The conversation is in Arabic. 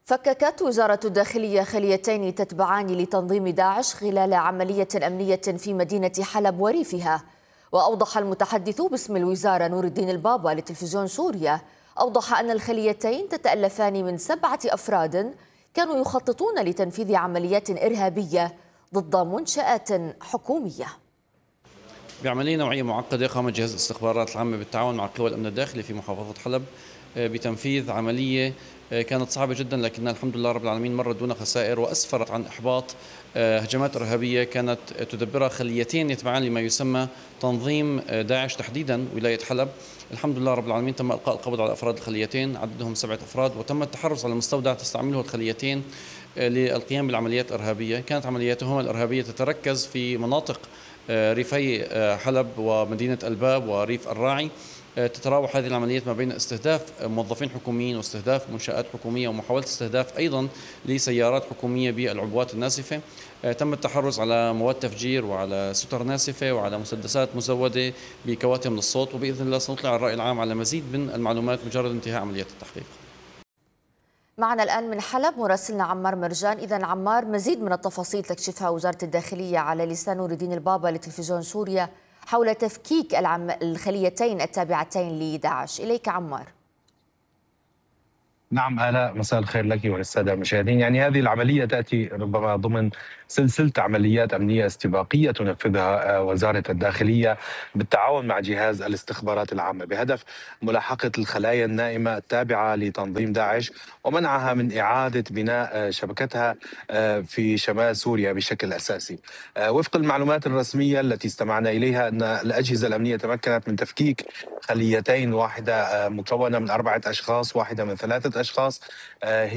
فككت وزارة الداخلية خليتين تتبعان لتنظيم داعش خلال عملية أمنية في مدينة حلب وريفها. وأوضح المتحدث باسم الوزارة نور الدين البابا لتلفزيون سوريا أن الخليتين تتألفان من 7 أفراد كانوا يخططون لتنفيذ عمليات إرهابية ضد منشآت حكومية. بعملية نوعية معقدة قام جهاز الاستخبارات العامة بالتعاون مع قوى الأمن الداخلي في محافظة حلب بتنفيذ عملية كانت صعبة جدا، لكنها الحمد لله رب العالمين مرت دون خسائر، وأسفرت عن إحباط هجمات إرهابية كانت تدبرها خليتين يتبعان لما يسمى تنظيم داعش تحديدا ولاية حلب. الحمد لله رب العالمين تم إلقاء القبض على أفراد الخليتين عددهم 7 أفراد، وتم التحرص على مستودع تستعمله الخليتين للقيام بالعمليات الإرهابية. كانت عملياتهما الإرهابية تتركز في مناطق ريفي حلب ومدينة الباب وريف الراعي. تتراوح هذه العمليات ما بين استهداف موظفين حكوميين واستهداف منشآت حكومية ومحاولة استهداف أيضا لسيارات حكومية بالعبوات الناسفة. تم التحرز على مواد تفجير وعلى ستر ناسفة وعلى مسدسات مزودة بكواتم للصوت، وبإذن الله سنطلع الرأي العام على مزيد من المعلومات مجرد انتهاء عمليات التحقيق. معنا الآن من حلب مراسلنا عمار مرجان. إذا عمار، مزيد من التفاصيل تكشفها وزارة الداخلية على لسان نور الدين البابا لتلفزيون سوريا حول تفكيك الخليتين التابعتين لداعش. إليك عمار. نعم آلاء، مساء الخير لك وللسادة المشاهدين. هذه العملية تأتي ربما ضمن سلسلة عمليات أمنية استباقية تنفذها وزارة الداخلية بالتعاون مع جهاز الاستخبارات العامة بهدف ملاحقة الخلايا النائمة التابعة لتنظيم داعش ومنعها من إعادة بناء شبكتها في شمال سوريا بشكل أساسي. وفق المعلومات الرسمية التي استمعنا إليها أن الأجهزة الأمنية تمكنت من تفكيك خليتين، واحدة مكونة من 4 أشخاص، واحدة من 3 أشخاص.